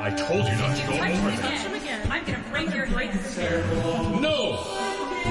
I told you not to go over there.